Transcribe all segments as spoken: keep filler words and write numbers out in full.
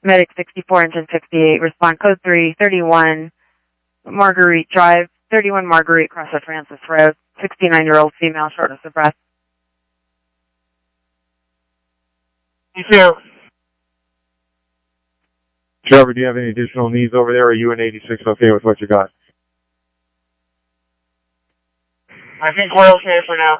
Medic sixty-four, engine sixty-eight, respond code three, thirty-one, Marguerite Drive, thirty-one Marguerite, Crossroad Francis Road, sixty-nine-year-old female, shortness of breath. You too. Trevor, do you have any additional needs over there, or are you in eighty-six okay with what you got? I think we're okay for now.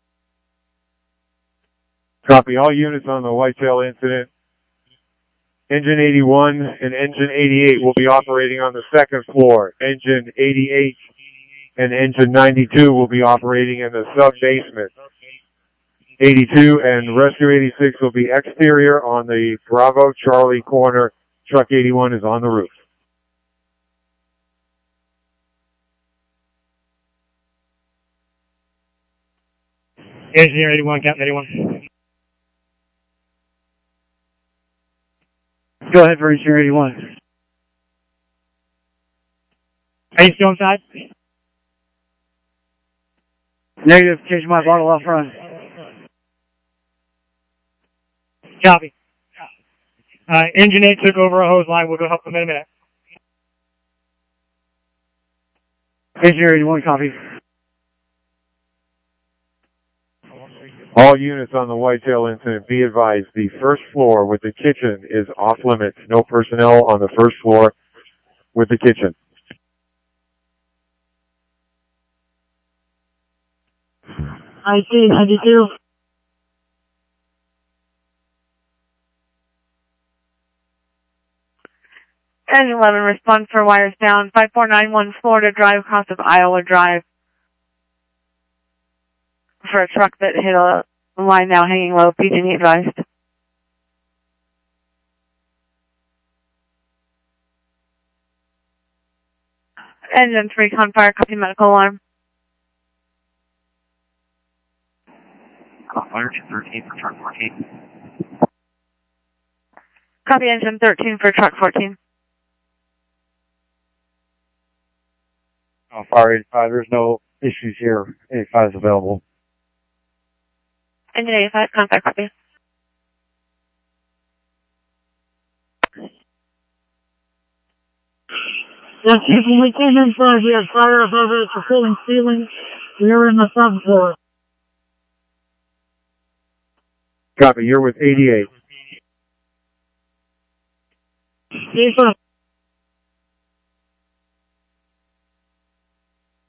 Copy. All units on the Whitetail incident. Engine eighty-one and engine eighty-eight will be operating on the second floor. Engine eighty-eight and engine ninety-two will be operating in the sub-basement. eighty-two and Rescue eighty-six will be exterior on the Bravo Charlie corner. Truck eighty-one is on the roof. Engineer eighty-one, Captain eighty-one. Go ahead for Engineer eighty-one. Are you still inside? Negative, change my bottle off front. Copy. Uh, engine eight took over a hose line. We'll go help them in a minute. Engineer eighty-one, copy. All units on the Whitetail incident, be advised, the first floor with the kitchen is off limits. No personnel on the first floor with the kitchen. I see, ninety-two. Engine eleven, respond for wires down, five four nine one Florida Drive, across of Iowa Drive. For a truck that hit a line now hanging low, P G and E advised. Engine three, con fire, copy medical alarm. Call fire two thirteen for truck fourteen. Copy engine thirteen for truck fourteen. Oh, fire eighty-five, there's no issues here. eighty-five is available. Engine eighty-five, contact copy. Yes, when we came inside, we had fire above us, the ceiling ceiling. We were in the subfloor. Copy. You're with eighty-eight. Yes, sir.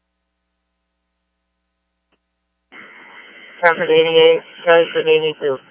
Traffic eighty-eight, guys at eighty-two.